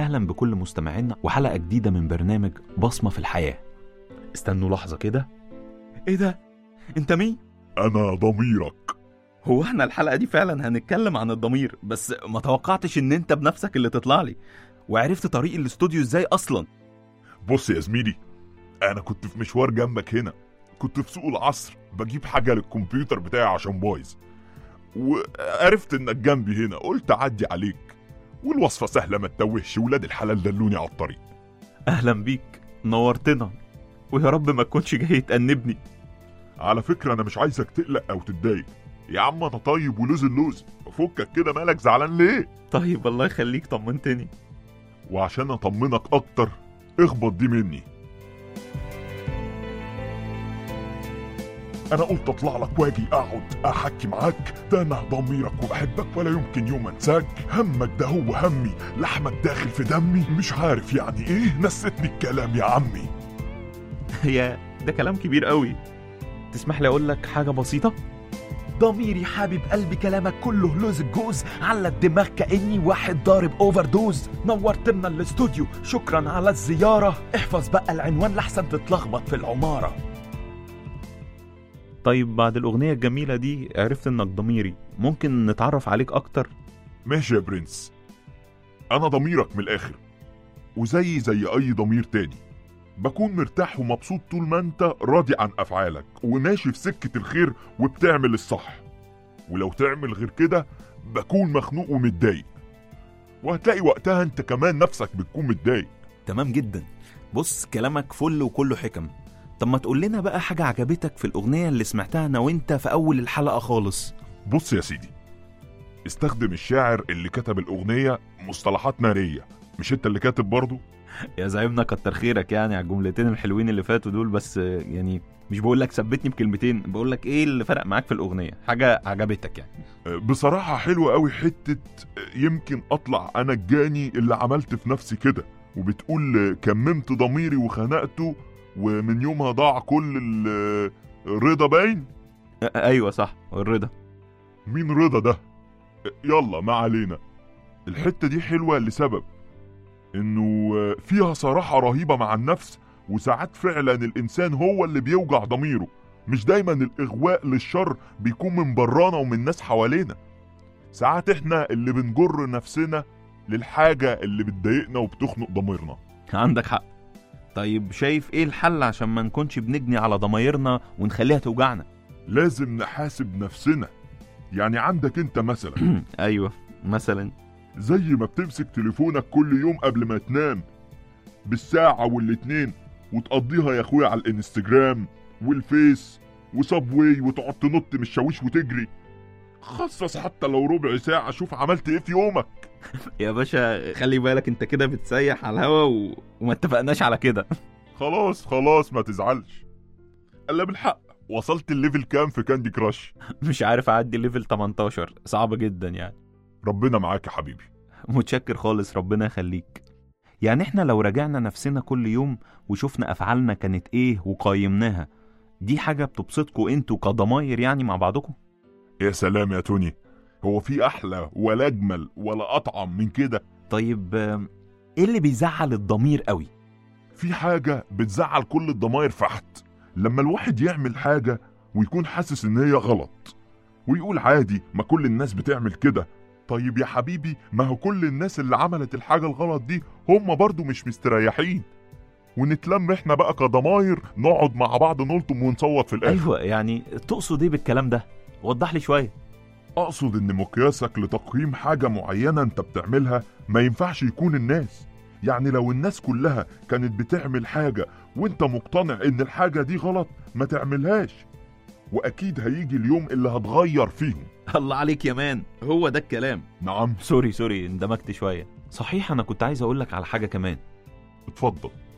أهلا بكل مستمعينا وحلقة جديدة من برنامج بصمة في الحياة. استنوا لحظة كده. ايه ده؟ انت مين؟ أنا ضميرك. هو احنا الحلقة دي فعلا هنتكلم عن الضمير، بس ما توقعتش ان انت بنفسك اللي تطلع لي. وعرفت طريق الاستوديو ازاي اصلا؟ بص يا زميلي، أنا كنت في مشوار جنبك هنا، كنت في سوق العصر بجيب حاجة للكمبيوتر بتاعي عشان بايظ، وعرفت انك جنبي هنا، قلت اعدي عليك، والوصفة سهلة ما تتوهش، ولاد الحلال دلوني على الطريق. اهلا بيك، نورتنا، ويا رب ما تكونش جاي تأنبني. على فكرة انا مش عايزك تقلق او تتضايق يا عم، انا طيب ولوز اللوز، فكك كده، مالك زعلان ليه؟ طيب الله يخليك، طمنتني. وعشان اطمنك اكتر اخبط دي مني. انا قلت اطلع لك واجي اقعد احكي معاك، ده انا ضميرك وبحبك ولا يمكن يوم انساك، همك ده هو همي، لحمك داخل في دمي، مش عارف يعني ايه نسيتني الكلام يا عمي. هي ده كلام كبير قوي. تسمح لي اقول لك حاجة بسيطة؟ ضميري حبيب قلبي كلامك كله لوز الجوز، على الدماغ كأني واحد ضارب اوفر دوز، نورتنا الاستوديو شكرا على الزيارة، احفظ بقى العنوان لحسن تتلخبط في العمارة. طيب بعد الأغنية الجميلة دي عرفت إنك ضميري، ممكن نتعرف عليك أكتر؟ ماشي يا برنس، انا ضميرك من الاخر، زي اي ضمير تاني، بكون مرتاح ومبسوط طول ما انت راضي عن افعالك وماشي في سكة الخير وبتعمل الصح، ولو تعمل غير كده بكون مخنوق ومتضايق، وهتلاقي وقتها انت كمان نفسك بتكون متضايق. تمام جدا، بص كلامك فل وكله حكم. طب ما تقول لنا بقى حاجة عجبتك في الأغنية اللي سمعتها أنا وإنت في أول الحلقة خالص. بص يا سيدي، استخدم الشاعر اللي كتب الأغنية مصطلحات نارية، مش انت اللي كاتب برضو؟ يا زعيمنا كتر خيرك يعني على الجملتين الحلوين اللي فاتوا دول، بس يعني مش بقول لك ثبتني بكلمتين، بقول لك ايه اللي فرق معاك في الأغنية، حاجة عجبتك يعني. بصراحة حلوة قوي حتة يمكن أطلع أنا الجاني اللي عملت في نفسي كده، وبتقول كممت ضميري وخنقته ومن يومها ضاع كل الرضا باين. أيوة صح، الرضا. مين رضا ده؟ يلا ما علينا. الحتة دي حلوة لسبب إنه فيها صراحة رهيبة مع النفس، وساعات فعلا الإنسان هو اللي بيوجع ضميره، مش دايما الإغواء للشر بيكون من برانا ومن ناس حوالينا، ساعات إحنا اللي بنجر نفسنا للحاجة اللي بتضايقنا وبتخنق ضميرنا. عندك حق. طيب شايف ايه الحل عشان ما نكونش بنجني على ضمايرنا ونخليها توجعنا؟ لازم نحاسب نفسنا. يعني عندك انت مثلا ايوه مثلا، زي ما بتمسك تليفونك كل يوم قبل ما تنام بالساعة والاتنين وتقضيها يا اخويا على الانستجرام والفيس وصابواي وتقعد تنط من الشاويش وتجري، خصص حتى لو ربع ساعة شوف عملت ايه في يومك. يا باشا خلي بالك انت كده بتسيح على الهوا وما اتفقناش على كده. خلاص ما تزعلش. الا بالحق وصلت الليفل كام في كاندي كراش؟ مش عارف اعدي ليفل 18، صعب جدا يعني. ربنا معاك يا حبيبي. متشكر خالص، ربنا يخليك. يعني احنا لو راجعنا نفسنا كل يوم وشوفنا افعالنا كانت ايه وقايمناها، دي حاجة بتبسطكوا انتوا كضماير يعني مع بعضكم؟ يا سلام يا توني، هو في احلى ولا اجمل ولا اطعم من كده؟ طيب ايه اللي بيزعل الضمير قوي؟ في حاجة بتزعل كل الضماير فحت، لما الواحد يعمل حاجة ويكون حاسس ان هي غلط ويقول عادي ما كل الناس بتعمل كده. طيب يا حبيبي، ما هو كل الناس اللي عملت الحاجة الغلط دي هم برضو مش مستريحين، ونتلم احنا بقى كضماير نقعد مع بعض نلطم ونصوت في الاخر. ايوه يعني تقصد ايه بالكلام ده؟ وضح لي شوية. اقصد ان مقياسك لتقييم حاجة معينة انت بتعملها ما ينفعش يكون الناس. يعني لو الناس كلها كانت بتعمل حاجة وانت مقتنع ان الحاجة دي غلط ما تعملهاش، واكيد هيجي اليوم اللي هتغير فيهم. الله عليك يا مان، هو ده الكلام. نعم. سوري اندمجت شوية. صحيح انا كنت عايز اقولك على حاجة كمان. اتفضل.